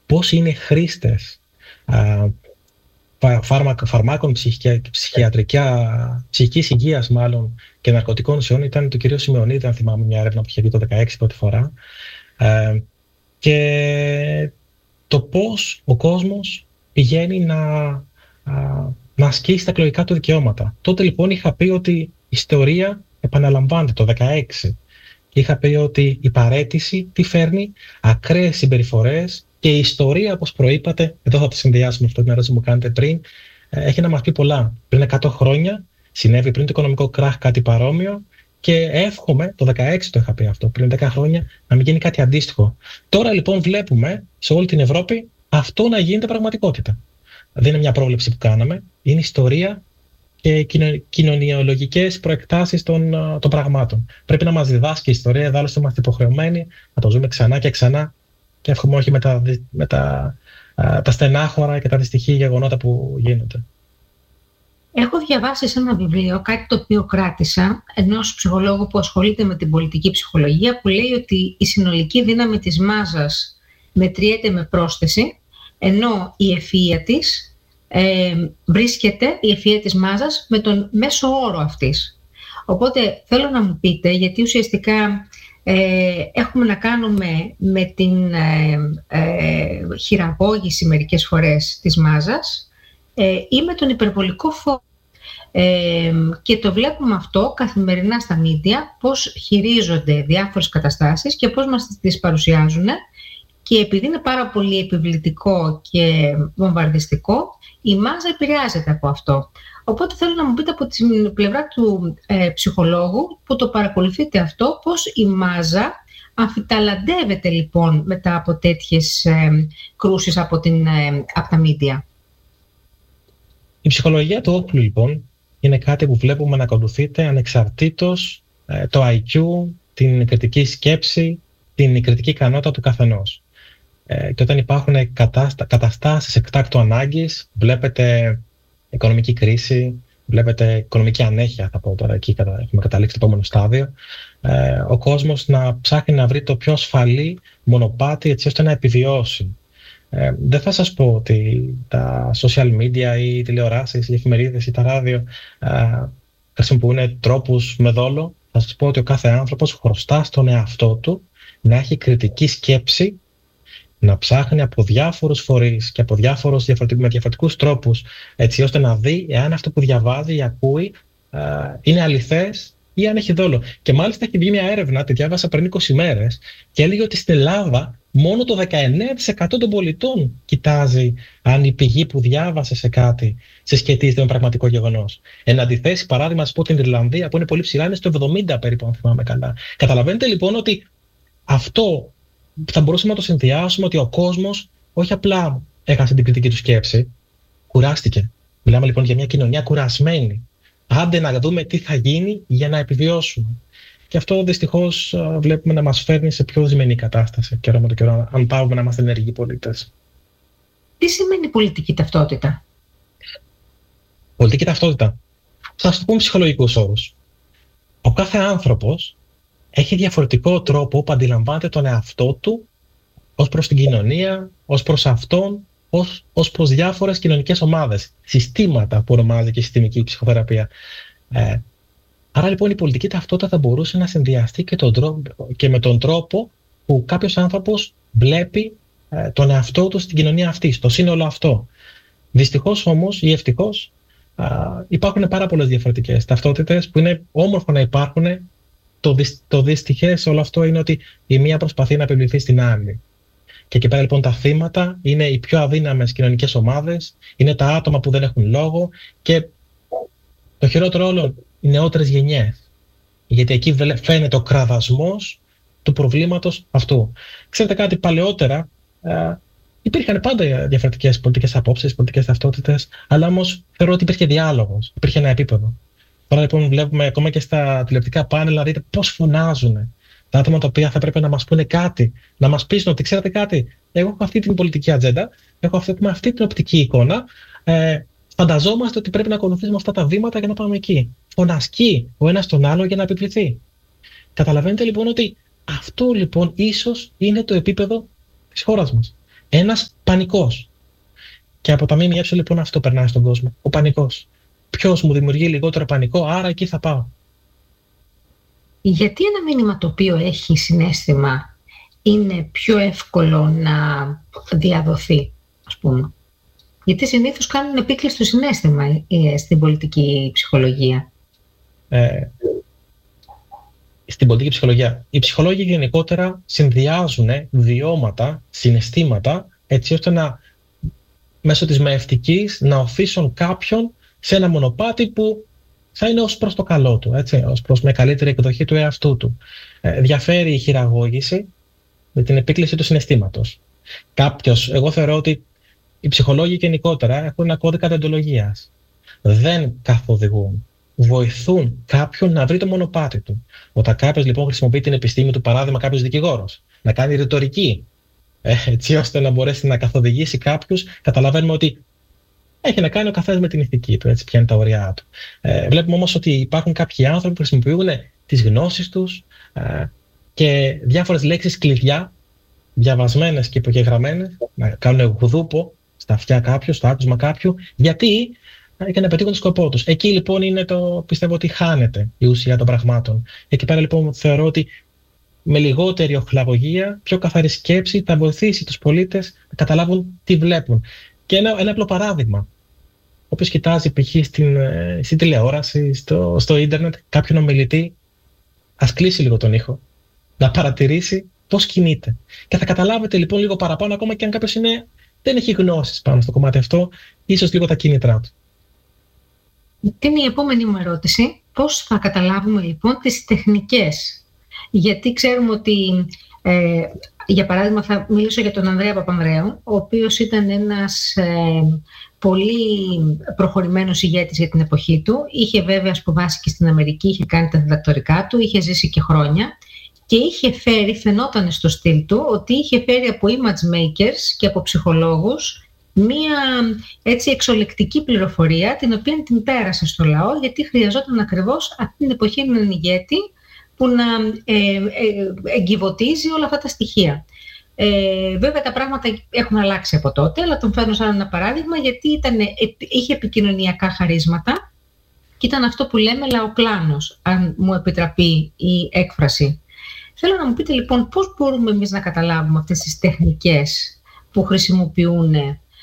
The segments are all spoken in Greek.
πώς είναι χρήστες φαρμάκων ψυχικής υγείας μάλλον και ναρκωτικών ουσιών. Ήταν του κ. Σημεωνίδη, αν θυμάμαι, μια έρευνα που είχε βγει το 2016 πρώτη φορά. Και το πώς ο κόσμος πηγαίνει να ασκήσει τα εκλογικά του δικαιώματα. Τότε λοιπόν είχα πει ότι η ιστορία επαναλαμβάνεται το 2016. Είχα πει ότι η παραίτηση τι φέρνει, ακραίες συμπεριφορές, και η ιστορία, όπως προείπατε, εδώ θα το συνδυάσουμε αυτό την ερώτηση που μου κάνετε πριν, έχει να μας πει πολλά. Πριν 100 χρόνια συνέβη πριν το οικονομικό κράχ κάτι παρόμοιο και εύχομαι, το 2016 το είχα πει αυτό, πριν 10 χρόνια, να μην γίνει κάτι αντίστοιχο. Τώρα λοιπόν βλέπουμε σε όλη την Ευρώπη αυτό να γίνεται πραγματικότητα. Δεν είναι μια πρόβλεψη που κάναμε, είναι ιστορία και κοινωνιολογικές προεκτάσεις των πραγμάτων. Πρέπει να μας διδάσκει η ιστορία, εδώ άλλωστε είμαστε υποχρεωμένοι να το ζούμε ξανά και ξανά, και εύχομαι όχι με τα στενάχωρα και τα δυστυχή γεγονότα που γίνονται. Έχω διαβάσει σε ένα βιβλίο κάτι το οποίο κράτησα ενός ψυχολόγου που ασχολείται με την πολιτική ψυχολογία, που λέει ότι η συνολική δύναμη της μάζας μετριέται με πρόσθεση, ενώ η ευφυΐα της βρίσκεται, η ευφυΐα της μάζας, με τον μέσο όρο αυτής. Οπότε θέλω να μου πείτε, γιατί ουσιαστικά έχουμε να κάνουμε με την χειραγώγηση μερικές φορές της μάζας ή με τον υπερβολικό φόβο. Και το βλέπουμε αυτό καθημερινά στα μίντια, πώς χειρίζονται διάφορες καταστάσεις και πώς μας τις παρουσιάζουν, και επειδή είναι πάρα πολύ επιβλητικό και βομβαρδιστικό, η μάζα επηρεάζεται από αυτό. Οπότε θέλω να μου πείτε από την πλευρά του ψυχολόγου που το παρακολουθείτε αυτό, πώς η μάζα αμφιταλαντεύεται λοιπόν μετά από τέτοιες κρούσεις από τα μίντια. Η ψυχολογία του όπλου λοιπόν είναι κάτι που βλέπουμε να ακολουθείται ανεξαρτήτως το IQ, την κριτική σκέψη, την κριτική ικανότητα του καθενός. Και όταν υπάρχουν καταστάσεις εκτάκτου ανάγκης, βλέπετε οικονομική κρίση, βλέπετε οικονομική ανέχεια, θα πω τώρα, εκεί έχουμε καταλήξει το επόμενο στάδιο, ο κόσμος να ψάχνει να βρει το πιο ασφαλή μονοπάτι έτσι ώστε να επιβιώσει. Δεν θα σας πω ότι τα social media ή οι τηλεοράσεις, οι εφημερίδες ή τα ράδιο χρησιμοποιούν τρόπους με δόλο. Θα σας πω ότι ο κάθε άνθρωπος χρωστά στον εαυτό του να έχει κριτική σκέψη, να ψάχνει από διάφορους φορείς και από με διαφορετικούς τρόπους, έτσι ώστε να δει εάν αυτό που διαβάζει ή ακούει είναι αληθές ή αν έχει δόλο. Και μάλιστα έχει βγει μια έρευνα, τη διάβασα πριν 20 μέρες, και έλεγε ότι στην Ελλάδα μόνο το 19% των πολιτών κοιτάζει αν η πηγή που διάβασε σε κάτι συσχετίζεται με πραγματικό γεγονός. Εν αντιθέσει, παράδειγμα, ας πω την Ιρλανδία, που είναι πολύ ψηλά, είναι στο 70% περίπου, αν θυμάμαι καλά. Καταλαβαίνετε λοιπόν ότι αυτό θα μπορούσαμε να το συνδυάσουμε, ότι ο κόσμος όχι απλά έχασε την κριτική του σκέψη, κουράστηκε. Μιλάμε λοιπόν για μια κοινωνία κουρασμένη. Άντε να δούμε τι θα γίνει για να επιβιώσουμε. Και αυτό δυστυχώς βλέπουμε να μας φέρνει σε πιο δυσμενή κατάσταση καιρό με το καιρό, αν πάμε να είμαστε ενεργοί πολίτες. Τι σημαίνει πολιτική ταυτότητα? Πολιτική ταυτότητα. Θα σας το πούμε ψυχολογικούς όρους. Ο κάθε άνθρωπος έχει διαφορετικό τρόπο που αντιλαμβάνεται τον εαυτό του ως προς την κοινωνία, ως προς αυτόν, ως προς διάφορες κοινωνικές ομάδες, συστήματα που ονομάζει και η συστημική ψυχοθεραπεία. Άρα λοιπόν η πολιτική ταυτότητα θα μπορούσε να συνδυαστεί και με τον τρόπο που κάποιος άνθρωπος βλέπει τον εαυτό του στην κοινωνία αυτή, στο σύνολο αυτό. Δυστυχώς όμως ή ευτυχώς υπάρχουν πάρα πολλές διαφορετικές ταυτότητες που είναι όμορφο να υπάρχουν. Το δυστυχές όλο αυτό είναι ότι η μία προσπαθεί να επιβληθεί στην άλλη. Και εκεί πέρα λοιπόν τα θύματα είναι οι πιο αδύναμες κοινωνικές ομάδες, είναι τα άτομα που δεν έχουν λόγο και το χειρότερο όλο, οι νεότερες γενιές. Γιατί εκεί φαίνεται ο κραδασμός του προβλήματος αυτού. Ξέρετε κάτι, παλαιότερα υπήρχαν πάντα διαφορετικές πολιτικές απόψεις, πολιτικές ταυτότητες, αλλά όμως θεωρώ ότι υπήρχε διάλογος, υπήρχε ένα επίπεδο. Τώρα λοιπόν βλέπουμε ακόμα και στα τηλεοπτικά πάνελ να δείτε πώς φωνάζουν τα άτομα τα οποία θα πρέπει να μας πούνε κάτι, να μας πείσουν ότι ξέρετε κάτι, εγώ έχω αυτή την πολιτική ατζέντα, έχω αυτή την οπτική εικόνα, φανταζόμαστε ότι πρέπει να ακολουθήσουμε αυτά τα βήματα για να πάμε εκεί. Φωνασκεί ο ένας τον άλλο για να επιβληθεί. Καταλαβαίνετε λοιπόν ότι αυτό λοιπόν ίσως είναι το επίπεδο της χώρας μας. Ένας πανικός. Και από τα ΜΜΕ λοιπόν αυτό περνάει στον κόσμο. Ο πανικός. Ποιος μου δημιουργεί λιγότερο πανικό, άρα εκεί θα πάω. Γιατί ένα μήνυμα το οποίο έχει συναίσθημα είναι πιο εύκολο να διαδοθεί, ας πούμε? Γιατί συνήθως κάνουν επίκληση στο συναίσθημα στην πολιτική ψυχολογία. Στην πολιτική ψυχολογία. Οι ψυχολόγοι γενικότερα συνδυάζουν βιώματα, συναισθήματα, έτσι ώστε να μέσω της μαευτικής να οθήσουν κάποιον σε ένα μονοπάτι που θα είναι ως προς το καλό του, έτσι, ως προς μια καλύτερη εκδοχή του εαυτού του. Διαφέρει η χειραγώγηση με την επίκληση του συναισθήματος. Εγώ θεωρώ ότι οι ψυχολόγοι γενικότερα έχουν ένα κώδικα δεοντολογίας. Δεν καθοδηγούν. Βοηθούν κάποιον να βρει το μονοπάτι του. Όταν κάποιος λοιπόν χρησιμοποιεί την επιστήμη του, παράδειγμα κάποιος δικηγόρος, να κάνει ρητορική, έτσι ώστε να μπορέσει να καθοδηγήσει κάποιους, καταλαβαίνουμε ότι έχει να κάνει ο καθένας με την ηθική του, έτσι, ποια είναι τα ωριά του. Βλέπουμε όμως ότι υπάρχουν κάποιοι άνθρωποι που χρησιμοποιούν τις γνώσεις τους και διάφορες λέξεις κλειδιά, διαβασμένες και υπογεγραμμένες, να κάνουν γουδούπο στα αυτιά κάποιου, στο άκουσμα κάποιου, γιατί για να πετύχουν το σκοπό τους. Εκεί λοιπόν είναι πιστεύω ότι χάνεται η ουσία των πραγμάτων. Εκεί πέρα λοιπόν θεωρώ ότι με λιγότερη οχλαγωγία, πιο καθαρή σκέψη θα βοηθήσει τους πολίτες να καταλάβουν τι βλέπουν. Και ένα απλό παράδειγμα. Όποιος κοιτάζει π.χ. στην τηλεόραση, στο ίντερνετ, κάποιον ομιλητή, ας κλείσει λίγο τον ήχο, να παρατηρήσει πώς κινείται. Και θα καταλάβετε λοιπόν λίγο παραπάνω, ακόμα και αν κάποιος δεν έχει γνώσεις πάνω στο κομμάτι αυτό, ίσως λίγο τα κίνητρά του. Τι είναι η επόμενη μου ερώτηση? Πώς θα καταλάβουμε λοιπόν τις τεχνικές? Γιατί ξέρουμε ότι, για παράδειγμα, θα μιλήσω για τον Ανδρέα Παπανδρέου, ο οποίος ήταν ένας πολύ προχωρημένος ηγέτης για την εποχή του. Είχε βέβαια σπουδάσει και στην Αμερική, είχε κάνει τα διδακτορικά του, είχε ζήσει και χρόνια και είχε φέρει, φαινόταν στο στυλ του, ότι είχε φέρει από image makers και από ψυχολόγους μία έτσι εξολεκτική πληροφορία, την οποία την πέρασε στο λαό, γιατί χρειαζόταν ακριβώς αυτή την εποχή έναν ηγέτη που να εγκυβωτίζει όλα αυτά τα στοιχεία. Βέβαια τα πράγματα έχουν αλλάξει από τότε, αλλά τον φέρνω σαν ένα παράδειγμα, γιατί είχε επικοινωνιακά χαρίσματα και ήταν αυτό που λέμε λαοκλάνος, αν μου επιτραπεί η έκφραση. Θέλω να μου πείτε λοιπόν πώς μπορούμε εμείς να καταλάβουμε αυτές τις τεχνικές που χρησιμοποιούν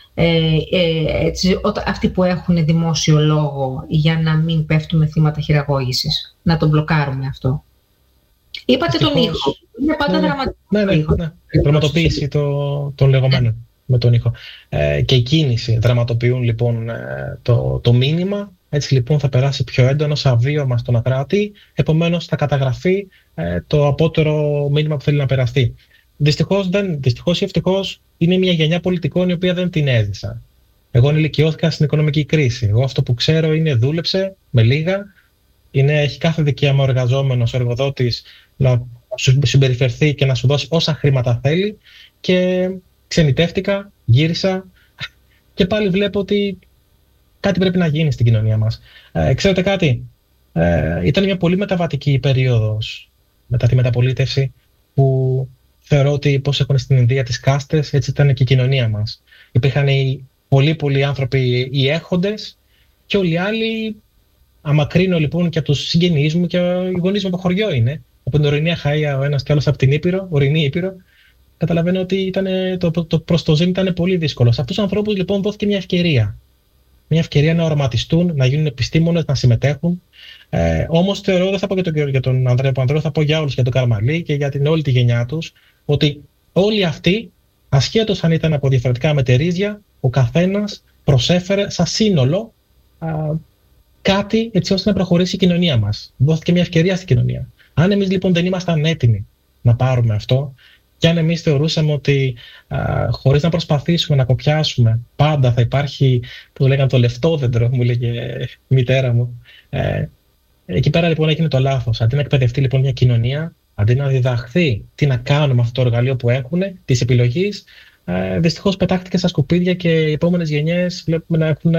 αυτοί που έχουν δημόσιο λόγο, για να μην πέφτουμε θύματα χειραγώγησης, να τον μπλοκάρουμε αυτό. Είπατε τον ήχο. Είναι πάντα δραματικό. Ναι. Η πραγματοποίηση των λεγόμενων με τον ήχο. Και η κίνηση δραματοποιούν λοιπόν το μήνυμα. Έτσι λοιπόν θα περάσει πιο έντονο σαν βίωμα στον ακράτη. Επομένως θα καταγραφεί το απότερο μήνυμα που θέλει να περαστεί. Δυστυχώς ή ευτυχώς είναι μια γενιά πολιτικών η οποία δεν την έζησα. Εγώ ενηλικιώθηκα στην οικονομική κρίση. Εγώ αυτό που ξέρω είναι δούλεψε με λίγα. Έχει κάθε δικαίωμα ο εργαζόμενος, ο εργοδότης να σου συμπεριφερθεί και να σου δώσει όσα χρήματα θέλει. Και ξενιτεύτηκα, γύρισα και πάλι βλέπω ότι κάτι πρέπει να γίνει στην κοινωνία μας. Ξέρετε κάτι, ήταν μια πολύ μεταβατική περίοδος μετά τη μεταπολίτευση, που θεωρώ ότι πώς έχουν στην Ινδία τις κάστες, έτσι ήταν και η κοινωνία μας. Υπήρχαν πολλοί άνθρωποι οι έχοντες και όλοι οι άλλοι. Αμακρύνω λοιπόν και από τους συγγενείς μου και οι γονείς μου από χωριό είναι. Από την ορεινή Αχαΐα ο ένας και άλλος από την Ήπειρο, ορεινή Ήπειρο. Καταλαβαίνω ότι το προστοζήν ήταν πολύ δύσκολο. Σε αυτούς τους ανθρώπους λοιπόν δόθηκε μια ευκαιρία. Μια ευκαιρία να οραματιστούν, να γίνουν επιστήμονες, να συμμετέχουν. Όμως θεωρώ, δεν θα πω για τον Ανδρέα Παπανδρέου, θα πω για όλους, για τον Καραμαλή και για όλη τη γενιά τους, ότι όλοι αυτοί, ασχέτως αν ήταν από διαφορετικά μετερίζια, ο καθένας προσέφερε σαν σύνολο κάτι έτσι ώστε να προχωρήσει η κοινωνία μας. Δόθηκε μια ευκαιρία στην κοινωνία. Αν εμείς λοιπόν δεν ήμασταν έτοιμοι να πάρουμε αυτό, και αν εμείς θεωρούσαμε ότι χωρίς να προσπαθήσουμε να κοπιάσουμε, πάντα θα υπάρχει, που το λέγανε, το λεφτόδεντρο, μου λέγε η μητέρα μου. Εκεί πέρα λοιπόν έγινε το λάθος. Αντί να εκπαιδευτεί λοιπόν μια κοινωνία, αντί να διδαχθεί τι να κάνουμε με αυτό το εργαλείο που έχουν, της επιλογής, δυστυχώς πετάχτηκε στα σκουπίδια και οι επόμενες γενιές βλέπουμε να έχουν.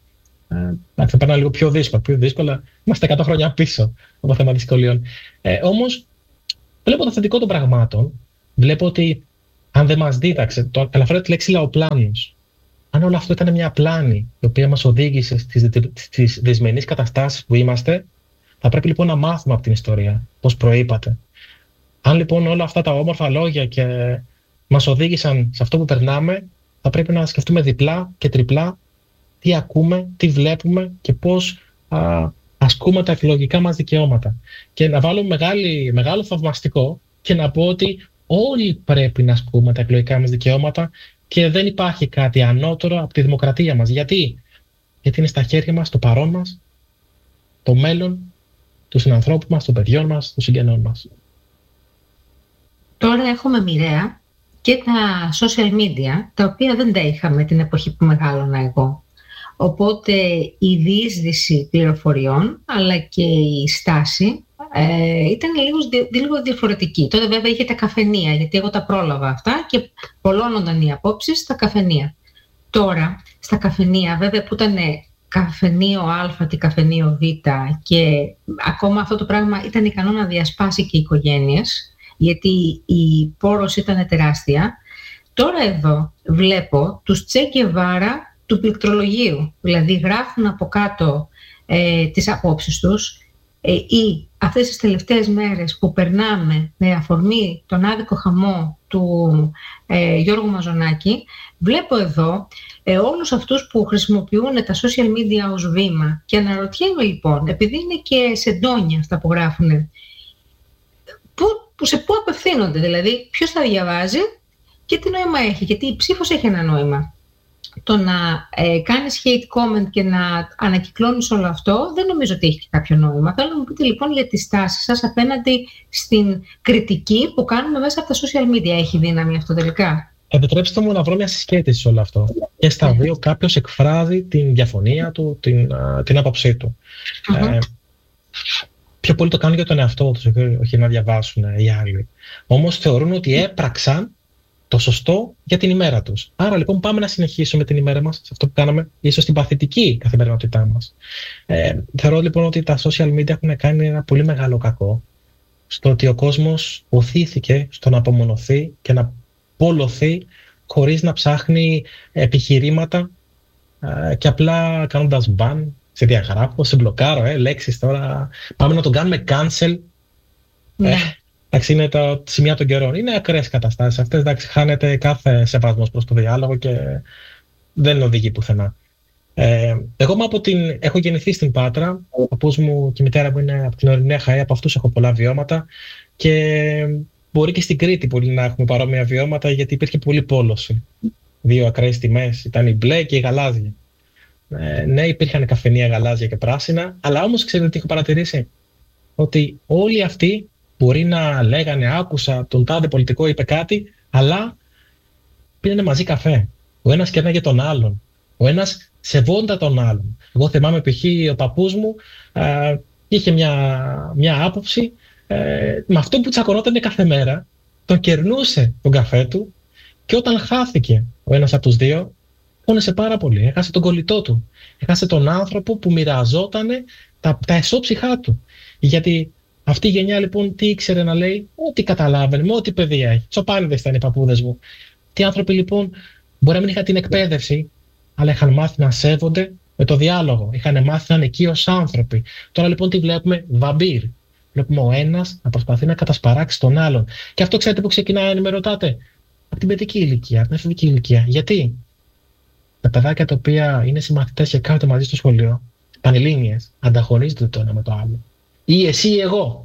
Θα πάνε λίγο πιο δύσκολα. Είμαστε 100 χρόνια πίσω από θέμα δυσκολιών. Όμως, βλέπω το θετικό των πραγμάτων. Βλέπω ότι αν δεν μας δίδαξε, αναφέρω τη λέξη λαοπλάνος. Αν όλο αυτό ήταν μια πλάνη η οποία μας οδήγησε στις δυσμενείς καταστάσεις που είμαστε, θα πρέπει λοιπόν να μάθουμε από την ιστορία, πώς προείπατε. Αν λοιπόν όλα αυτά τα όμορφα λόγια και μας οδήγησαν σε αυτό που περνάμε, θα πρέπει να σκεφτούμε διπλά και τριπλά τι ακούμε, τι βλέπουμε και πώς ασκούμε τα εκλογικά μας δικαιώματα. Και να βάλουμε μεγάλο θαυμαστικό και να πω ότι όλοι πρέπει να ασκούμε τα εκλογικά μας δικαιώματα και δεν υπάρχει κάτι ανώτερο από τη δημοκρατία μας. Γιατί είναι στα χέρια μας το παρόν μας, το μέλλον του συνανθρώπου μας, των παιδιών μας, των συγγενών μας. Τώρα έχουμε μοιραία και τα social media, τα οποία δεν τα είχαμε την εποχή που μεγάλωνα εγώ. Οπότε η διείσδυση πληροφοριών, αλλά και η στάση ήταν λίγο διαφορετική. Τότε βέβαια είχε τα καφενεία, γιατί εγώ τα πρόλαβα αυτά και πολλώνονταν οι απόψεις στα καφενεία. Τώρα, στα καφενεία, βέβαια που ήταν καφενείο Α και καφενείο Β και ακόμα αυτό το πράγμα ήταν ικανό να διασπάσει και οι οικογένειες, γιατί η πόρος ήταν τεράστια. Τώρα εδώ βλέπω τους Τσε Γκεβάρα του πληκτρολογίου, δηλαδή γράφουν από κάτω τις απόψεις τους ή αυτές τις τελευταίες μέρες που περνάμε με αφορμή τον άδικο χαμό του Γιώργου Μαζονάκη, βλέπω εδώ όλους αυτούς που χρησιμοποιούν τα social media ως βήμα και αναρωτιέμαι λοιπόν, επειδή είναι και σεντόνια αυτά που γράφουν, σε πού απευθύνονται, δηλαδή ποιος θα διαβάζει και τι νόημα έχει, γιατί η ψήφος έχει ένα νόημα. Το να κάνεις hate comment και να ανακυκλώνεις όλο αυτό δεν νομίζω ότι έχει και κάποιο νόημα. Θέλω να μου πείτε λοιπόν για τη στάση σας απέναντι στην κριτική που κάνουμε μέσα από τα social media. Έχει δύναμη αυτό τελικά? Επιτρέψτε μου να βρω μια συσχέτιση σε όλο αυτό. Και στα δύο κάποιος εκφράζει την διαφωνία του, την άποψή του. Πιο πολύ το κάνουν για τον εαυτό τους, όχι να διαβάσουν οι άλλοι. Όμως θεωρούν ότι έπραξαν το σωστό για την ημέρα τους. Άρα λοιπόν πάμε να συνεχίσουμε την ημέρα μας σε αυτό που κάναμε, ίσως την παθητική καθημερινότητά μας. Θεωρώ λοιπόν ότι τα social media έχουν κάνει ένα πολύ μεγάλο κακό στο ότι ο κόσμος οθήθηκε στο να απομονωθεί και να πολλωθεί χωρίς να ψάχνει επιχειρήματα και απλά κάνοντας μπαν, σε διαγράφω, σε μπλοκάρω, λέξεις τώρα, πάμε να τον κάνουμε cancel. Εντάξει, είναι τα σημεία των καιρών. Είναι ακραίες καταστάσεις αυτές. Εντάξει, χάνεται κάθε σεβασμός προς το διάλογο και δεν οδηγεί πουθενά. Εγώ έχω γεννηθεί στην Πάτρα. Ο παππούς μου και η μητέρα μου είναι από την ορεινή Αχαΐα, από αυτούς έχω πολλά βιώματα. Και μπορεί και στην Κρήτη πολύ να έχουμε παρόμοια βιώματα, γιατί υπήρχε πολύ πόλωση. Δύο ακραίες τιμές, ήταν η μπλε και η γαλάζια. Ναι, υπήρχαν καφενεία γαλάζια και πράσινα, αλλά όμως ξέρετε τι έχω παρατηρήσει? Ότι όλοι αυτοί μπορεί να λέγανε, άκουσα τον τάδε πολιτικό, είπε κάτι, αλλά πίνανε μαζί καφέ. Ο ένας κέρναγε τον άλλον. Ο ένας σεβόντα τον άλλον. Εγώ θυμάμαι π.χ. ο παππούς μου είχε μια άποψη, με αυτό που τσακωνόταν κάθε μέρα, τον κερνούσε τον καφέ του και όταν χάθηκε ο ένας από τους δύο, πόνεσε πάρα πολύ. Έχασε τον κολλητό του. Έχασε τον άνθρωπο που μοιραζόταν τα εσώψυχά του. Γιατί αυτή η γενιά λοιπόν τι ήξερε να λέει? Ό,τι καταλάβαινε, με ό,τι παιδεία έχει. Τσοπάνιδες ήταν οι παππούδες μου. Τι άνθρωποι λοιπόν μπορεί να μην είχαν την εκπαίδευση, αλλά είχαν μάθει να σέβονται με το διάλογο. Είχαν μάθει να είναι εκεί ως άνθρωποι. Τώρα λοιπόν τι βλέπουμε? Βαμπύρ. Βλέπουμε ο ένας να προσπαθεί να κατασπαράξει τον άλλον. Και αυτό ξέρετε που ξεκινάει, με ρωτάτε? Από την παιδική ηλικία, από την εφηβική ηλικία. Γιατί? Τα παιδάκια τα οποία είναι συμμαθητές και κάθονται μαζί στο σχολείο, πανελλήνιες, ανταγωνίζονται το ένα με το άλλο. Ή εσύ ή εγώ.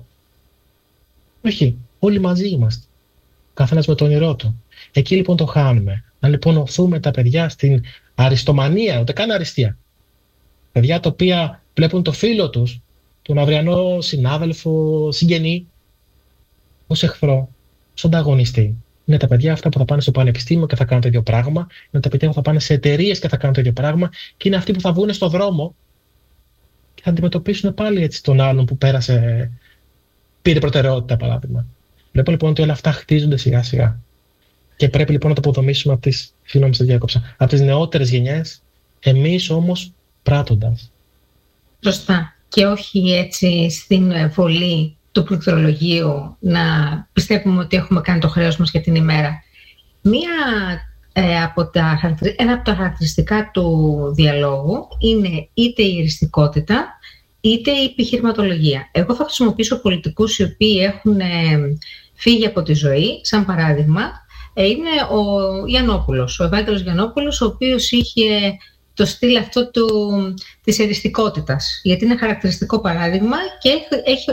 Όχι, όλοι μαζί είμαστε. Καθένας με το όνειρό του. Εκεί λοιπόν το χάνουμε. Αν λοιπόν οθούμε τα παιδιά στην αριστομανία, ούτε καν αριστεία. Παιδιά τα οποία βλέπουν το φίλο τους, τον αυριανό συνάδελφο, συγγενή, ως εχθρό, ως ανταγωνιστή. Είναι τα παιδιά αυτά που θα πάνε στο πανεπιστήμιο και θα κάνουν το ίδιο πράγμα. Είναι τα παιδιά που θα πάνε σε εταιρείες και θα κάνουν το ίδιο πράγμα. Και είναι αυτοί που θα βγουν στον δρόμο και θα αντιμετωπίσουν πάλι έτσι τον άλλον που πήρε προτεραιότητα, παράδειγμα. Βλέπω λοιπόν ότι όλα αυτά χτίζονται σιγά σιγά. Και πρέπει λοιπόν να το αποδομήσουμε από τις νεότερες γενιές, εμείς όμως πράττοντας. Σωστά. Και όχι έτσι στην βολή του πληκτρολογίου να πιστεύουμε ότι έχουμε κάνει το χρέος μας για την ημέρα. Ένα από τα χαρακτηριστικά του διαλόγου είναι είτε η εριστικότητα είτε η επιχειρηματολογία. Εγώ θα χρησιμοποιήσω πολιτικούς οι οποίοι έχουν φύγει από τη ζωή, σαν παράδειγμα, είναι ο Γιαννόπουλος, ο Ευάγγελος Γιαννόπουλος, ο οποίος είχε το στυλ αυτό της εριστικότητας, γιατί είναι χαρακτηριστικό παράδειγμα και έχει.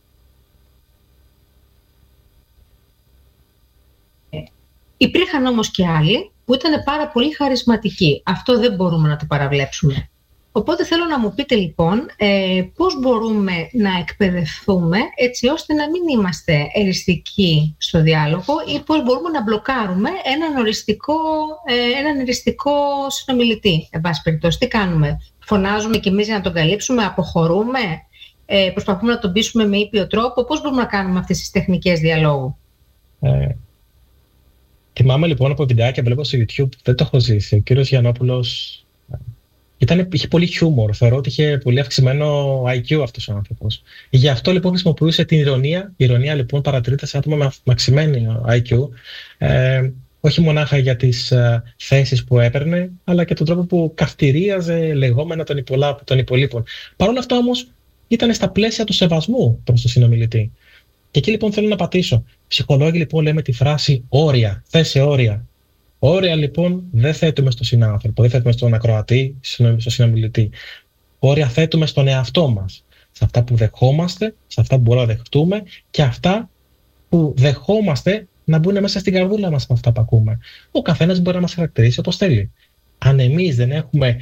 Υπήρχαν όμως και άλλοι που ήταν πάρα πολύ χαρισματικοί. Αυτό δεν μπορούμε να το παραβλέψουμε. Οπότε θέλω να μου πείτε λοιπόν πώς μπορούμε να εκπαιδευτούμε έτσι ώστε να μην είμαστε εριστικοί στο διάλογο ή πώς μπορούμε να μπλοκάρουμε έναν εριστικό συνομιλητή. Εν πάση περιπτώσει, τι κάνουμε? Φωνάζουμε κι εμείς για να τον καλύψουμε, αποχωρούμε, προσπαθούμε να τον πείσουμε με ήπιο τρόπο? Πώς μπορούμε να κάνουμε αυτές τις τεχνικές διαλόγου? Θυμάμαι λοιπόν από βιντεάκια, βλέπω στο YouTube, δεν το έχω ζήσει. Ο κύριος Γιαννόπουλος είχε πολύ χιούμορ. Θεωρώ ότι είχε πολύ αυξημένο IQ αυτός ο άνθρωπος. Γι' αυτό λοιπόν χρησιμοποιούσε την ηρωνία. Η ηρωνία λοιπόν παρατηρείται σε άτομα με αυξημένο IQ. Όχι μονάχα για τις θέσεις που έπαιρνε, αλλά και τον τρόπο που καυτηρίαζε λεγόμενα των υπολείπων. Παρ' όλα αυτά όμως ήταν στα πλαίσια του σεβασμού προς τον συνομιλητή. Και εκεί λοιπόν θέλω να πατήσω. Ψυχολόγοι λοιπόν λέμε τη φράση όρια, θέσε όρια. Όρια λοιπόν δεν θέτουμε στον συνάνθρωπο, δεν θέτουμε στον ακροατή, στον συνομιλητή. Όρια θέτουμε στον εαυτό μας. Σε αυτά που δεχόμαστε, σε αυτά που μπορούμε να δεχτούμε και αυτά που δεχόμαστε να μπουν μέσα στην καρδούλα μας με αυτά που ακούμε. Ο καθένας μπορεί να μας χαρακτηρίσει όπως θέλει. Αν εμείς δεν έχουμε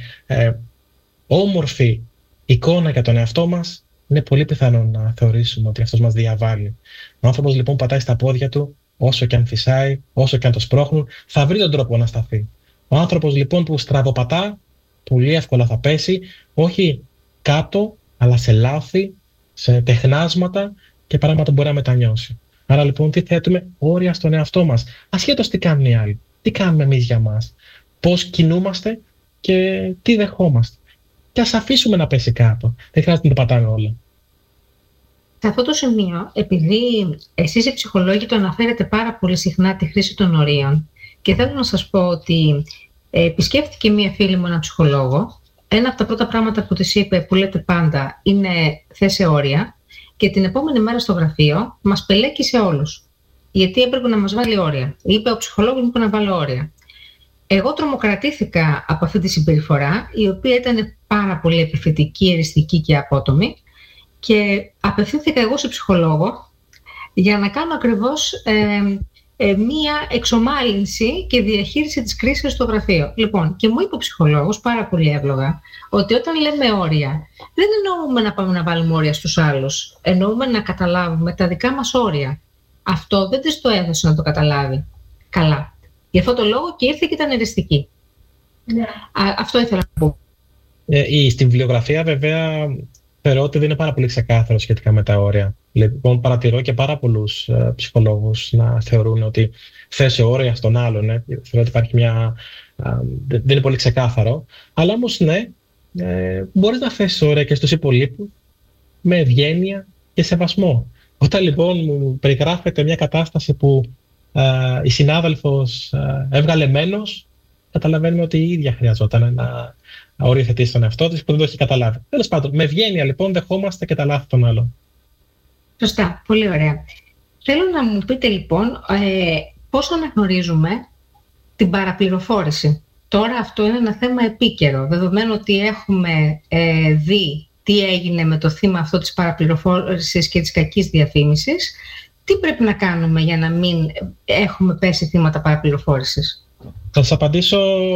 όμορφη εικόνα για τον εαυτό μας, είναι πολύ πιθανό να θεωρήσουμε ότι αυτός μας διαβάλλει. Ο άνθρωπος λοιπόν πατάει στα πόδια του, όσο και αν φυσάει, όσο και αν το σπρώχνουν, θα βρει τον τρόπο να σταθεί. Ο άνθρωπος λοιπόν που στραβοπατά, πολύ εύκολα θα πέσει, όχι κάτω, αλλά σε λάθη, σε τεχνάσματα και πράγματα που μπορεί να μετανιώσει. Άρα λοιπόν τι θέτουμε? Όρια στον εαυτό μας. Ασχέτως τι κάνουν οι άλλοι. Τι κάνουμε εμείς για μας. Πώς κινούμαστε και τι δεχόμαστε. Και ας αφήσουμε να πέσει κάτω. Δεν χρειάζεται να το πατάμε όλα. Σε αυτό το σημείο, επειδή εσείς οι ψυχολόγοι το αναφέρετε πάρα πολύ συχνά τη χρήση των ορίων, και θέλω να σας πω ότι επισκέφθηκε μία φίλη μου έναν ψυχολόγο. Ένα από τα πρώτα πράγματα που της είπε, που λέτε πάντα, είναι θέσε όρια, και την επόμενη μέρα στο γραφείο μας πελέκησε όλους. Γιατί έπρεπε να μας βάλει όρια. Είπε ο ψυχολόγος μου να βάλω όρια. Εγώ τρομοκρατήθηκα από αυτή τη συμπεριφορά, η οποία ήταν πάρα πολύ επιθετική, εριστική και απότομη, και απευθύνθηκα εγώ σε ψυχολόγο για να κάνω ακριβώς μία εξομάλυνση και διαχείριση της κρίσης στο γραφείο. Λοιπόν, και μου είπε ο ψυχολόγος πάρα πολύ εύλογα ότι όταν λέμε όρια, δεν εννοούμε να πάμε να βάλουμε όρια στους άλλους. Εννοούμε να καταλάβουμε τα δικά μας όρια. Αυτό δεν της το έδωσε να το καταλάβει καλά. Γι' αυτό το λόγο και ήρθε και ήταν εριστική. Αυτό ήθελα να πω. Στην βιβλιογραφία βέβαια θεωρώ ότι δεν είναι πάρα πολύ ξεκάθαρο σχετικά με τα όρια. Λοιπόν, παρατηρώ και πάρα πολλούς ψυχολόγους να θεωρούν ότι θέσει όρια στον άλλον. Θεωρώ ότι υπάρχει δεν είναι πολύ ξεκάθαρο. Αλλά όμως ναι, μπορείς να θέσεις όρια και στους υπολείπους με ευγένεια και σεβασμό. Όταν λοιπόν μου περιγράφεται μια κατάσταση που η συνάδελφος έβγαλε μένος, καταλαβαίνουμε ότι η ίδια χρειαζόταν να οριοθετήσει τον εαυτό της που δεν το έχει καταλάβει. Τέλος πάντων, με ευγένεια λοιπόν δεχόμαστε και τα λάθη των άλλων. Σωστά, πολύ ωραία. Θέλω να μου πείτε λοιπόν πώς αναγνωρίζουμε την παραπληροφόρηση. Τώρα αυτό είναι ένα θέμα επίκαιρο, δεδομένου ότι έχουμε δει τι έγινε με το θύμα αυτό της παραπληροφόρησης και της κακής διαφήμισης. Τι πρέπει να κάνουμε για να μην έχουμε πέσει θύματα παραπληροφόρησης? Θα σας απαντήσω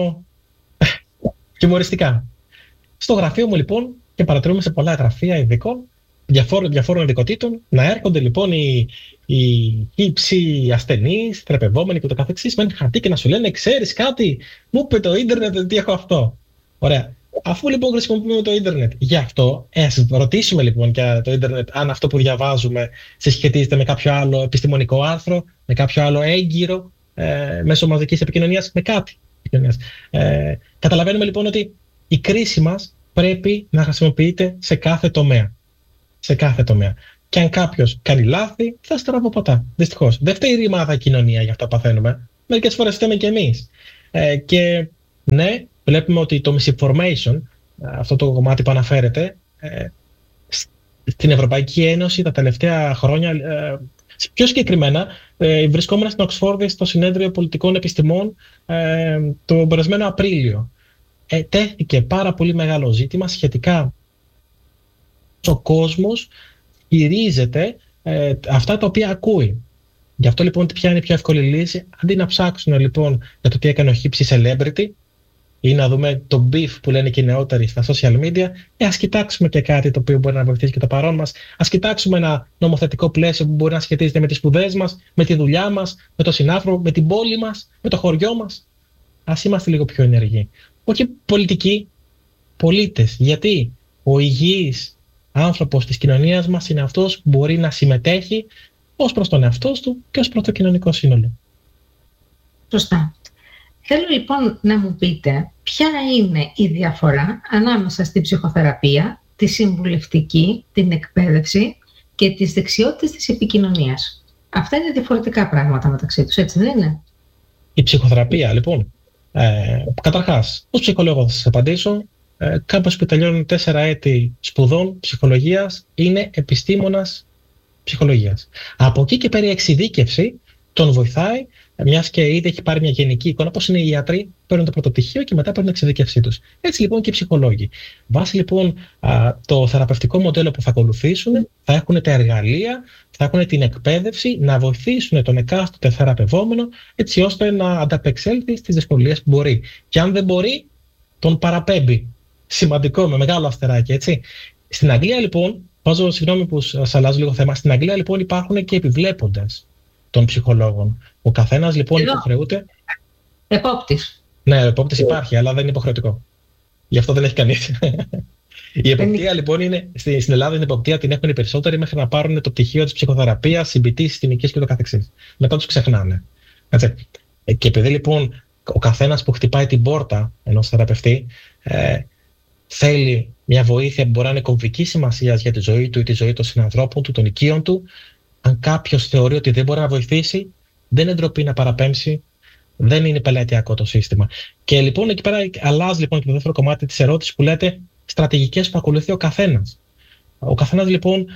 χιουμοριστικά. Στο γραφείο μου λοιπόν, και παρατηρούμε σε πολλά γραφεία ειδικών, διαφόρων ειδικοτήτων, να έρχονται λοιπόν οι ύψοι ασθενείς, θεραπευόμενοι και το καθεξής, με ένα χαρτί και να σου λένε, ξέρεις κάτι, μου είπε το ίντερνετ ότι έχω αυτό. Ωραία. Αφού λοιπόν χρησιμοποιούμε το ίντερνετ γι' αυτό, ας ρωτήσουμε λοιπόν για το ίντερνετ αν αυτό που διαβάζουμε συσχετίζεται με κάποιο άλλο επιστημονικό άρθρο, με κάποιο άλλο έγκυρο μέσω μαζικής επικοινωνίας, με κάτι επικοινωνίας. Καταλαβαίνουμε λοιπόν ότι η κρίση μας πρέπει να χρησιμοποιείται σε κάθε τομέα. Σε κάθε τομέα. Και αν κάποιος κάνει λάθη, θα στραβοπατά. Δυστυχώς. Δεν φταίει η ρημάδα κοινωνία για αυτά που παθαίνουμε. μερικές φορές φταίμε και εμείς. Και ναι, βλέπουμε ότι το misinformation, αυτό το κομμάτι που αναφέρεται, στην Ευρωπαϊκή Ένωση τα τελευταία χρόνια, πιο συγκεκριμένα, βρισκόμουν στην Οξφόρδη στο Συνέδριο Πολιτικών Επιστημών τον περασμένο Απρίλιο. Τέθηκε πάρα πολύ μεγάλο ζήτημα σχετικά ο κόσμος χειρίζεται αυτά τα οποία ακούει. Γι' αυτό λοιπόν ποια είναι η πιο εύκολη λύση? Αντί να ψάξουν λοιπόν για το τι έκανε ο χύψη celebrity ή να δούμε το beef που λένε και οι νεότεροι στα social media, ας κοιτάξουμε και κάτι το οποίο μπορεί να βοηθήσει και το παρόν μας. Ας κοιτάξουμε ένα νομοθετικό πλαίσιο που μπορεί να σχετίζεται με τις σπουδές μας, με τη δουλειά μας, με το συνάνθρωπο, με την πόλη μας, με το χωριό μας. Ας είμαστε λίγο πιο ενεργοί. Όχι πολιτικοί, πολίτες. Γιατί ο υγιής άνθρωπος της κοινωνίας μας είναι αυτός που μπορεί να συμμετέχει ως προς τον εαυτό του και ως προς το κοινωνικό σύνολο. Σωστά. Θέλω λοιπόν να μου πείτε ποια είναι η διαφορά ανάμεσα στην ψυχοθεραπεία, τη συμβουλευτική, την εκπαίδευση και τις δεξιότητες της επικοινωνίας. Αυτά είναι διαφορετικά πράγματα μεταξύ τους, έτσι δεν είναι? Η ψυχοθεραπεία, λοιπόν, καταρχάς, ως ψυχολόγο θα σας απαντήσω, κάποιος που τελειώνει 4 έτη σπουδών ψυχολογίας είναι επιστήμονας ψυχολογίας. Από εκεί και πέρα η εξειδίκευση τον βοηθάει, μιας και ήδη έχει πάρει μια γενική εικόνα, πώς είναι οι ιατροί, παίρνουν το πρωτοπτυχίο και μετά παίρνουν εξειδικευσή τους. Έτσι λοιπόν και οι ψυχολόγοι. Βάσει λοιπόν το θεραπευτικό μοντέλο που θα ακολουθήσουν, θα έχουν τα εργαλεία, θα έχουν την εκπαίδευση να βοηθήσουν τον εκάστοτε θεραπευόμενο, έτσι ώστε να ανταπεξέλθει στις δυσκολίες που μπορεί. Και αν δεν μπορεί, τον παραπέμπει. Σημαντικό, με μεγάλο αστεράκι, έτσι. Στην Αγγλία λοιπόν, συγγνώμη που σας αλλάζω λίγο θέμα, στην Αγγλία λοιπόν υπάρχουν και επιβλέποντες των ψυχολόγων. Ο καθένας λοιπόν υποχρεούται. Επόπτης. Ναι, ο επόπτης υπάρχει, αλλά δεν είναι υποχρεωτικό. Γι' αυτό δεν έχει κανείς. Η εποπτεία λοιπόν είναι, στην Ελλάδα την εποπτεία την έχουν οι περισσότεροι μέχρι να πάρουν το πτυχίο της ψυχοθεραπείας, CBT, συστημικής και το καθεξής. Μετά τους ξεχνάνε. Έτσι. Και επειδή λοιπόν ο καθένας που χτυπάει την πόρτα ενός θεραπευτή θέλει μια βοήθεια που μπορεί να είναι κομβική σημασία για τη ζωή του ή τη ζωή των συνανθρώπων του, των οικείων του, αν κάποιος θεωρεί ότι δεν μπορεί να βοηθήσει, δεν είναι ντροπή να παραπέμψει, δεν είναι πελατειακό το σύστημα. Και λοιπόν εκεί πέρα αλλάζει λοιπόν και το δεύτερο κομμάτι της ερώτησης που λέτε στρατηγικές που ακολουθεί ο καθένας. Ο καθένας λοιπόν,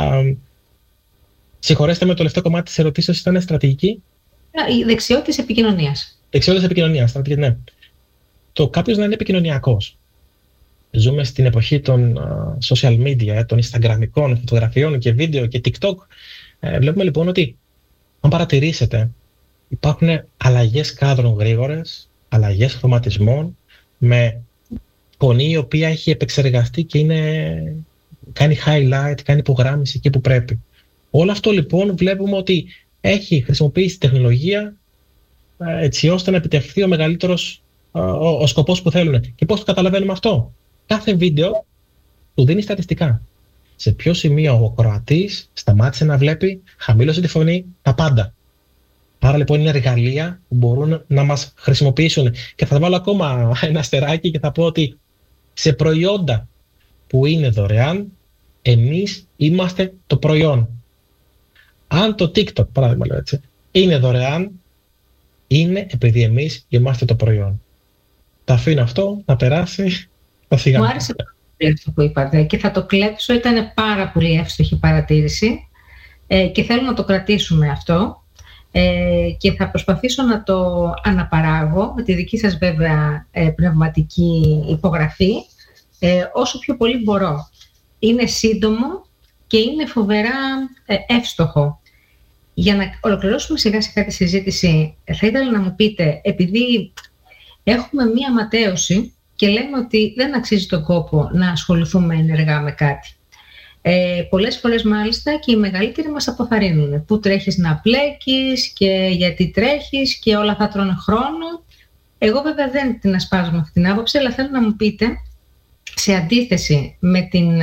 συγχωρέστε με, το τελευταίο κομμάτι της ερωτήσεως ήταν στρατηγική. Οι δεξιότητες επικοινωνίας. Δεξιότητες επικοινωνίας, στρατηγική, ναι. Το κάποιος να είναι επικοινωνιακός. Ζούμε στην εποχή των social media, των instagramικών φωτογραφιών και βίντεο και TikTok. Βλέπουμε λοιπόν ότι, αν παρατηρήσετε, υπάρχουν αλλαγές κάδρων γρήγορες, αλλαγές χρωματισμών, με φωνή η οποία έχει επεξεργαστεί και κάνει highlight, κάνει υπογράμμιση εκεί που πρέπει. Όλο αυτό λοιπόν βλέπουμε ότι έχει χρησιμοποιήσει τεχνολογία έτσι ώστε να επιτευχθεί ο μεγαλύτερος ο σκοπός που θέλουν. Και πώς το καταλαβαίνουμε αυτό? Κάθε βίντεο του δίνει στατιστικά. Σε ποιο σημείο ο Κροατής σταμάτησε να βλέπει, χαμήλωσε τη φωνή, τα πάντα. Άρα λοιπόν είναι εργαλεία που μπορούν να μας χρησιμοποιήσουν. Και θα βάλω ακόμα ένα αστεράκι και θα πω ότι σε προϊόντα που είναι δωρεάν, εμείς είμαστε το προϊόν. Αν το TikTok, παράδειγμα λέω έτσι, είναι δωρεάν, είναι επειδή εμείς είμαστε το προϊόν. Τα αφήνω αυτό να περάσει. Μου άρεσε πολύ αυτό που είπατε και θα το κλέψω, ήταν πάρα πολύ εύστοχη παρατήρηση και θέλω να το κρατήσουμε αυτό και θα προσπαθήσω να το αναπαράγω με τη δική σας βέβαια πνευματική υπογραφή όσο πιο πολύ μπορώ. Είναι σύντομο και είναι φοβερά εύστοχο. Για να ολοκληρώσουμε σιγά σιγά τη συζήτηση, θα ήθελα να μου πείτε, επειδή έχουμε μία ματέωση και λέμε ότι δεν αξίζει τον κόπο να ασχοληθούμε ενεργά με κάτι. Πολλές φορές μάλιστα και οι μεγαλύτεροι μας αποθαρρύνουν. Πού τρέχεις να πλέκεις και γιατί τρέχεις και όλα θα τρώνε χρόνο. Εγώ βέβαια δεν την ασπάζω με αυτή την άποψη, αλλά θέλω να μου πείτε, σε αντίθεση με την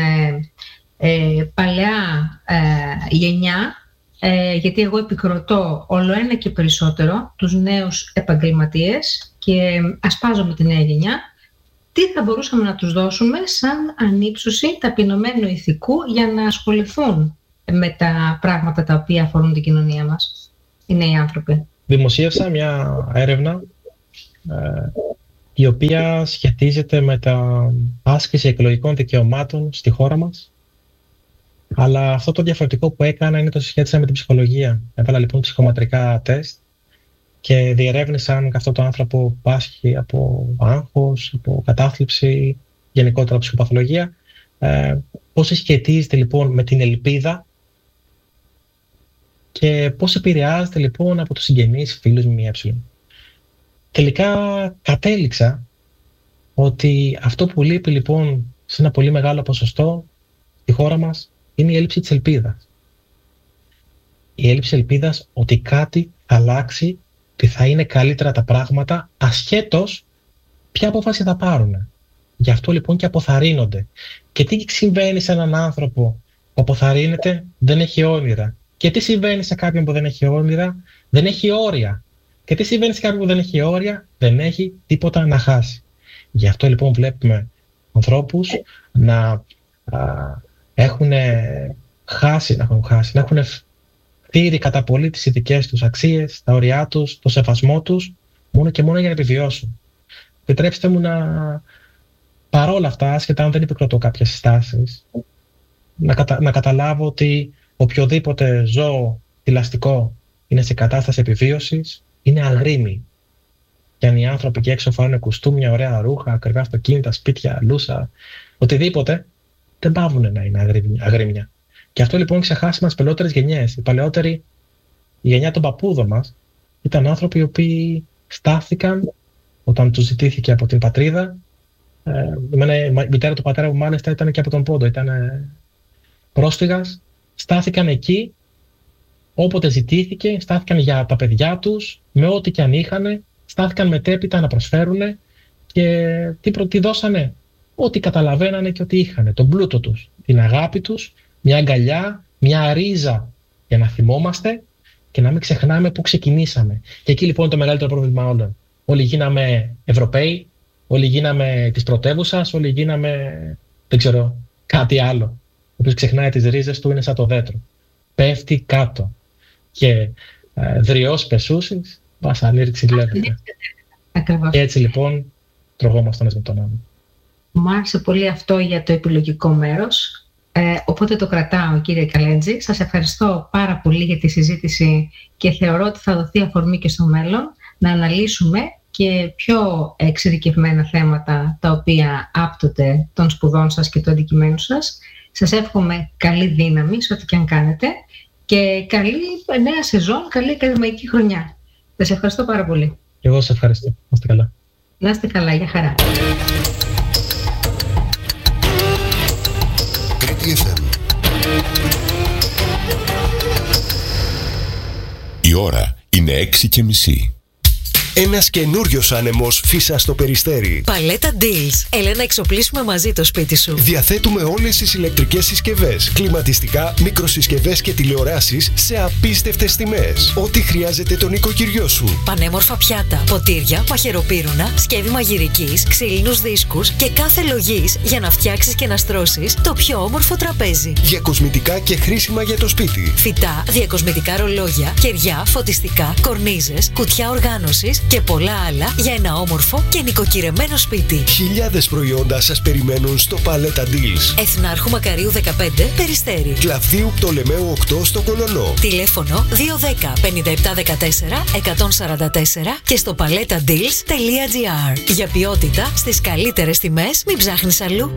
παλαιά γενιά, γιατί εγώ επικροτώ όλο ένα και περισσότερο τους νέους επαγγελματίες και ασπάζω με τη νέα γενιά, τι θα μπορούσαμε να τους δώσουμε σαν ανύψωση ταπεινωμένου ηθικού για να ασχοληθούν με τα πράγματα τα οποία αφορούν την κοινωνία μας, οι νέοι άνθρωποι? δημοσίευσα μια έρευνα η οποία σχετίζεται με τα άσκηση εκλογικών δικαιωμάτων στη χώρα μας. Αλλά αυτό το διαφορετικό που έκανα είναι το σχέτισα με την ψυχολογία. Έβαλα λοιπόν ψυχομετρικά τεστ και διερεύνησα αν αυτό το άνθρωπο πάσχει από άγχος, από κατάθλιψη, γενικότερα ψυχοπαθολογία. Πώς σχετίζεται λοιπόν με την ελπίδα και πώς επηρεάζεται λοιπόν από τους συγγενείς, φίλους ΜΜΕ. Τελικά κατέληξα ότι αυτό που λείπει λοιπόν σε ένα πολύ μεγάλο ποσοστό στη χώρα μας είναι η έλλειψη της ελπίδας. Η έλλειψη ελπίδας ότι κάτι θα αλλάξει, ότι θα είναι καλύτερα τα πράγματα, ασχέτως ποια απόφαση θα πάρουν. Γι' αυτό λοιπόν και αποθαρρύνονται. Και τι συμβαίνει σε έναν άνθρωπο που αποθαρρύνεται, δεν έχει όνειρα. Και τι συμβαίνει σε κάποιον που δεν έχει όνειρα, δεν έχει όρια. Και τι συμβαίνει σε κάποιον που δεν έχει όρια, δεν έχει τίποτα να χάσει. Γι' αυτό λοιπόν βλέπουμε ανθρώπους να έχουν χάσει, να έχουν φύρει κατά πολύ τις ειδικές τους αξίες, τα όρια τους, το σεβασμό τους, μόνο και μόνο για να επιβιώσουν. Επιτρέψτε μου παρόλα αυτά, άσχετα αν δεν επικροτώ κάποιες συστάσεις, να καταλάβω ότι οποιοδήποτε ζώο θηλαστικό είναι σε κατάσταση επιβίωσης, είναι αγρίμι. Και αν οι άνθρωποι εκεί έξω φοράνε κουστούμια, ωραία ρούχα, ακριβά αυτοκίνητα, σπίτια, λούσα, οτιδήποτε, δεν παύουν να είναι αγρίμια. Και αυτό λοιπόν ξεχάσει μας παλαιότερες γενιές. Η γενιά των παππούδων μας ήταν άνθρωποι οι οποίοι στάθηκαν όταν τους ζητήθηκε από την πατρίδα. Η μητέρα του πατέρα μου μάλιστα ήταν και από τον Πόντο, ήταν πρόσφυγας. Στάθηκαν εκεί όποτε ζητήθηκε, στάθηκαν για τα παιδιά τους, με ό,τι και αν είχανε, στάθηκαν μετέπειτα να προσφέρουν και τι δώσανε, ό,τι καταλαβαίνανε και ό,τι είχανε, τον πλούτο τους, την αγάπη τους, μια αγκαλιά, μια ρίζα για να θυμόμαστε και να μην ξεχνάμε πού ξεκινήσαμε. Και εκεί λοιπόν το μεγαλύτερο πρόβλημα όλων. Όλοι γίναμε Ευρωπαίοι, όλοι γίναμε της πρωτεύουσας, όλοι γίναμε, δεν ξέρω, κάτι άλλο. Όποιος ξεχνάει τις ρίζες του είναι σαν το δέντρο. Πέφτει κάτω. Και δριός πεσούσης, βασανίρξη λέγεται. Και έτσι λοιπόν τρογόμασταν με τον άλλο. Μου άρεσε πολύ αυτό για το επιλογικό μέρος. Οπότε το κρατάω, κύριε Καλέντζη. Σας ευχαριστώ πάρα πολύ για τη συζήτηση και θεωρώ ότι θα δοθεί αφορμή και στο μέλλον να αναλύσουμε και πιο εξειδικευμένα θέματα τα οποία άπτονται των σπουδών σας και του αντικειμένου σας. Σας εύχομαι καλή δύναμη σε ό,τι και αν κάνετε και καλή νέα σεζόν, καλή ακαδημαϊκή χρονιά. Σας ευχαριστώ πάρα πολύ. Εγώ σας ευχαριστώ. Να είστε καλά. Να είστε καλά, για χαρά. Η ώρα είναι 6:30. Ένας καινούριος άνεμος φύσα στο Περιστέρι. Παλέτα Deals. Έλα να εξοπλίσουμε μαζί το σπίτι σου. Διαθέτουμε όλες τις ηλεκτρικές συσκευές, κλιματιστικά, μικροσυσκευές και τηλεοράσεις σε απίστευτες τιμές. Ό,τι χρειάζεται το νοικοκυριό σου. Πανέμορφα πιάτα, ποτήρια, μαχαιροπύρουνα, σκεύη μαγειρικής, ξύλινους δίσκους και κάθε λογής για να φτιάξεις και να στρώσεις το πιο όμορφο τραπέζι. Για κοσμητικά και χρήσιμα για το σπίτι. Φυτά, διακοσμητικά ρολόγια, κεριά, φωτιστικά, κορνίζες, κουτιά οργάνωσης και πολλά άλλα για ένα όμορφο και νοικοκυρεμένο σπίτι. Χιλιάδες προϊόντα σας περιμένουν στο Παλέτα Deals. Εθνάρχου Μακαρίου 15, Περιστέρι. Κλαβδίου Πτολεμαίου 8 στο Κολωνό. Τηλέφωνο 210 5714 144 και στο paletadeals.gr. Για ποιότητα στις καλύτερες τιμές, μην ψάχνεις αλλού.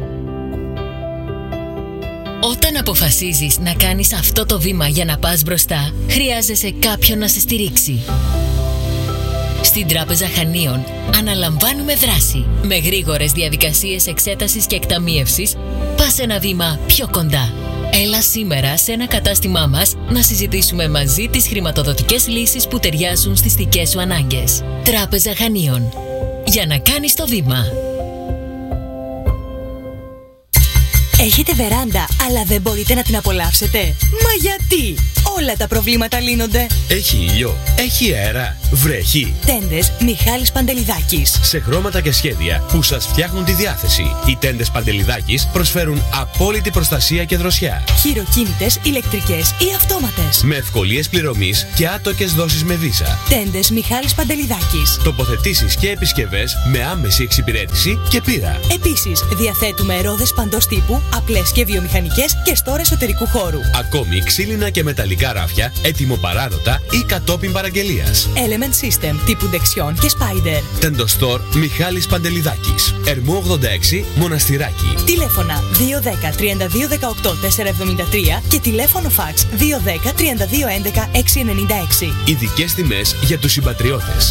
Όταν αποφασίζεις να κάνεις αυτό το βήμα για να πας μπροστά, χρειάζεσαι κάποιον να σε στηρίξει. Στην Τράπεζα Χανίων αναλαμβάνουμε δράση. Με γρήγορες διαδικασίες εξέτασης και εκταμίευσης, πας ένα βήμα πιο κοντά. Έλα σήμερα σε ένα κατάστημά μας να συζητήσουμε μαζί τις χρηματοδοτικές λύσεις που ταιριάζουν στις δικές σου ανάγκες. Τράπεζα Χανίων. Για να κάνεις το βήμα. Έχετε βεράντα, αλλά δεν μπορείτε να την απολαύσετε? Μα γιατί? Όλα τα προβλήματα λύνονται. Έχει ήλιο, έχει αέρα, βρέχει. Τέντες Μιχάλης Παντελιδάκης. Σε χρώματα και σχέδια που σας φτιάχνουν τη διάθεση. Οι τέντες Παντελιδάκης προσφέρουν απόλυτη προστασία και δροσιά. Χειροκίνητες, ηλεκτρικές ή αυτόματες. Με ευκολίες πληρωμής και άτοκες δόσεις με Visa. Τέντες Μιχάλης Παντελιδάκης. Τοποθετήσεις και επισκευές με άμεση εξυπηρέτηση και πείρα. Επίσης, διαθέτουμε ρόδες παντός τύπου, απλές και βιομηχανικές και στόρ εσωτερικού χώρου. Ακόμη ξύλινα και μεταλλικά ράφια, έτοιμο παράδοτα ή κατόπιν παραγγελίας. Element System τύπου Dexion και Spider. Τεντοστόρ Μιχάλης Παντελιδάκης. Ερμού 86, Μοναστηράκι. Τηλέφωνα 210 32 18 473 και τηλέφωνο φαξ 210 32 11 696. Ειδικές τιμές για τους συμπατριώτες.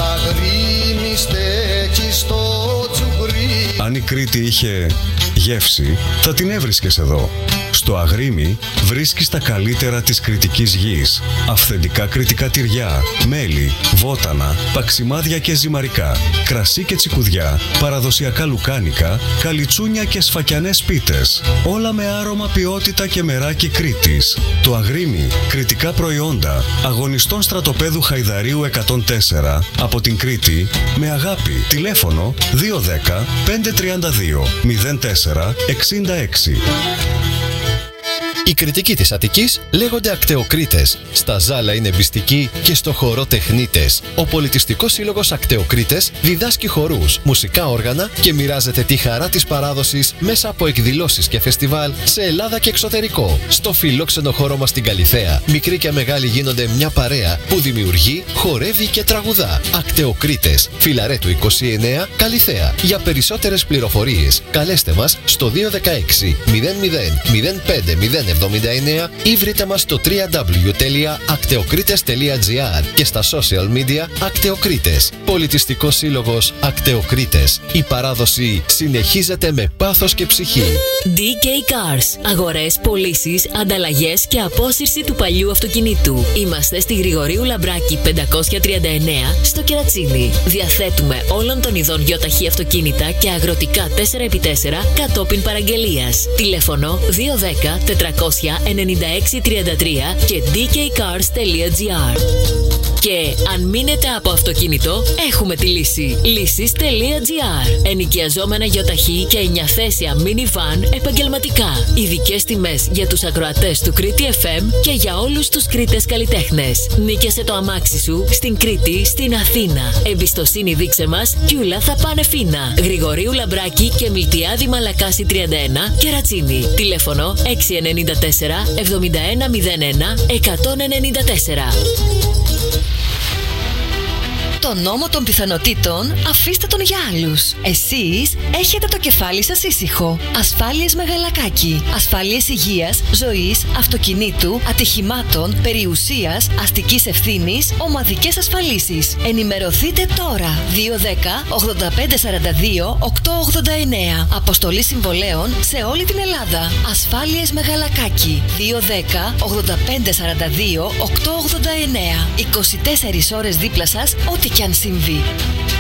Αν η Κρήτη είχε γεύση, θα την έβρισκες εδώ. Στο Αγρίμι βρίσκεις τα καλύτερα της κρητικής γης. Αυθεντικά κρητικά τυριά, μέλι, βότανα, παξιμάδια και ζυμαρικά, κρασί και τσικουδιά, παραδοσιακά λουκάνικα, καλιτσούνια και σφακιανές πίτες. Όλα με άρωμα, ποιότητα και μεράκι Κρήτης. Το Αγρίμι, κρητικά προϊόντα, αγωνιστών στρατοπέδου Χαϊδαρίου 104, από την Κρήτη, με αγάπη. Τηλέφωνο 210 532 04 66. Οι κριτικοί της Αττικής λέγονται Ακτεοκρίτες. Στα Ζάλα είναι μπιστικοί και στο χορό τεχνίτες. Ο Πολιτιστικός Σύλλογος Ακτεοκρίτες διδάσκει χορούς, μουσικά όργανα και μοιράζεται τη χαρά της παράδοσης μέσα από εκδηλώσεις και φεστιβάλ σε Ελλάδα και εξωτερικό. Στο φιλόξενο χώρο μας στην Καλιθέα, μικροί και μεγάλοι γίνονται μια παρέα που δημιουργεί, χορεύει και τραγουδά. Ακτεοκρίτες, Φιλαρέτου 29, Καλιθέα. Για περισσότερες πληροφορίες, καλέστε μας στο 216 00 05 079 ή βρείτε μας στο www.akteokrites.gr και στα social media Ακτεοκρίτες. Πολιτιστικός Σύλλογος Ακτεοκρίτες. Η παράδοση συνεχίζεται με πάθος και ψυχή. DK Cars. Αγορές, πωλήσεις, ανταλλαγές και απόσυρση του παλιού αυτοκινήτου. Είμαστε στη Γρηγορίου Λαμπράκη 539 στο Κερατσίνι. Διαθέτουμε όλων των ειδών γιοταχή αυτοκίνητα και αγροτικά 4x4 κατόπιν παραγγελίας. Τηλέφωνο 210 496-33 και dkcars.gr. Και αν μείνετε από αυτοκίνητο, έχουμε τη λύση. Λύσεις.gr. Ενοικιαζόμενα γιοταχή και 9θέσια minivan επαγγελματικά. Ειδικές τιμές για τους ακροατές του Κρήτη FM και για όλους τους Κρήτες καλλιτέχνες. Νίκιασε το αμάξι σου στην Κρήτη, στην Αθήνα. Εμπιστοσύνη δείξε μας κι ούλα θα πάνε φίνα. Γρηγορίου Λαμπράκη και Μιλτιάδη Μαλακάση 31, Κερατσίνι. Τηλέφωνο 694 7101 194. Το νόμο των πιθανότητων αφήστε τον για άλλους. Εσείς έχετε το κεφάλι σας ήσυχο. Ασφάλειες Μεγαλακάκη. Ασφάλειες υγείας, ζωής, αυτοκινήτου, ατυχημάτων, περιουσίας, αστικής ευθύνης, ομαδικές ασφαλίσεις. Ενημερωθείτε τώρα. 210 85 42 889. Αποστολή συμβολέων σε όλη την Ελλάδα. Ασφάλειες Μεγαλακάκη. 210 85 42 889. 24 ώρες δίπλα σας, ό,τι κι αν συμβεί.